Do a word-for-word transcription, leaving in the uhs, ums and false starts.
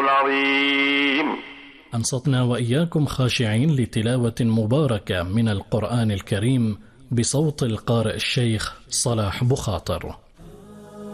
العظيم. أنصتنا وإياكم خاشعين لتلاوة مباركة من القرآن الكريم بصوت القارئ الشيخ صلاح بخاطر.